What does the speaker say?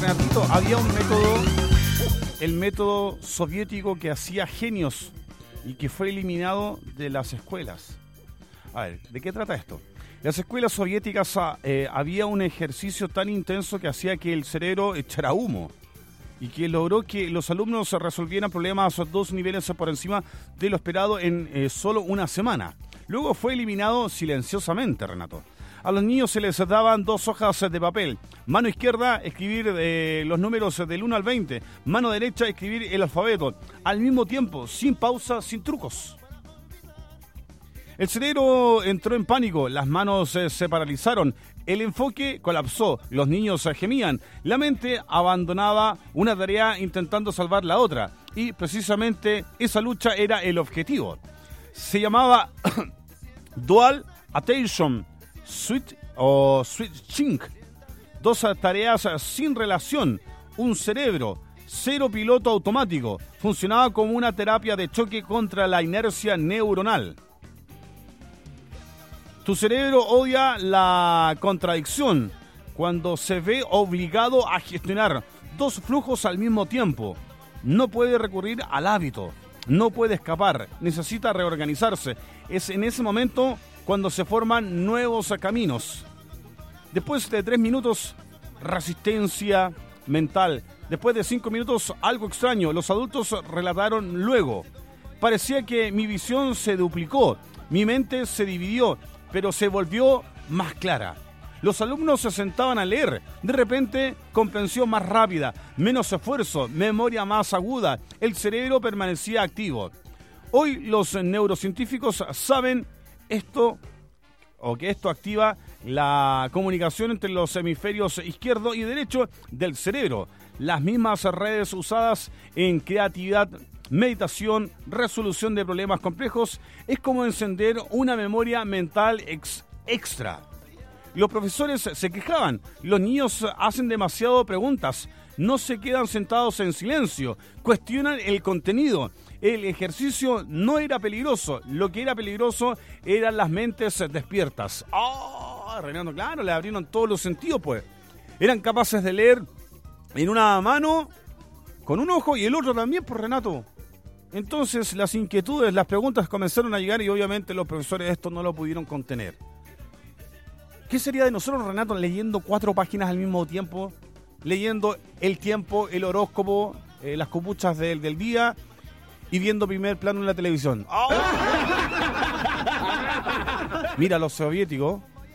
Renatito, había un método, el método soviético que hacía genios y que fue eliminado de las escuelas. A ver, ¿de qué trata esto? En las escuelas soviéticas había un ejercicio tan intenso que hacía que el cerebro echara humo y que logró que los alumnos resolvieran problemas a 2 niveles por encima de lo esperado en solo una semana. Luego fue eliminado silenciosamente, Renato. A los niños se les daban 2 hojas de papel. Mano izquierda, escribir los números del 1 al 20. Mano derecha, escribir el alfabeto. Al mismo tiempo, sin pausa, sin trucos. El cerebro entró en pánico, las manos se paralizaron, el enfoque colapsó, los niños gemían, la mente abandonaba una tarea intentando salvar la otra. Y precisamente esa lucha era el objetivo. Se llamaba Dual Attention Switching. 2 tareas sin relación, un cerebro, 0 piloto automático. Funcionaba como una terapia de choque contra la inercia neuronal. Tu cerebro odia la contradicción cuando se ve obligado a gestionar 2 flujos al mismo tiempo. No puede recurrir al hábito, no puede escapar, necesita reorganizarse. Es en ese momento cuando se forman nuevos caminos. Después de 3 minutos, resistencia mental. Después de 5 minutos, algo extraño. Los adultos relataron luego. Parecía que mi visión se duplicó, mi mente se dividió, pero se volvió más clara. Los alumnos se sentaban a leer. De repente, comprensión más rápida, menos esfuerzo, memoria más aguda. El cerebro permanecía activo. Hoy los neurocientíficos saben esto, o que esto activa la comunicación entre los hemisferios izquierdo y derecho del cerebro. Las mismas redes usadas en creatividad, meditación, resolución de problemas complejos, es como encender una memoria mental extra. Los profesores se quejaban, los niños hacen demasiado preguntas, no se quedan sentados en silencio, cuestionan el contenido. El ejercicio no era peligroso, lo que era peligroso eran las mentes despiertas. Renato, claro, le abrieron todos los sentidos, pues. Eran capaces de leer en una mano, con un ojo y el otro también, pues, Renato. Entonces las inquietudes, las preguntas comenzaron a llegar y obviamente los profesores esto no lo pudieron contener. ¿Qué sería de nosotros, Renato, leyendo 4 páginas al mismo tiempo? Leyendo el tiempo, el horóscopo, las copuchas del día y viendo Primer Plano en la televisión. Mira, los soviéticos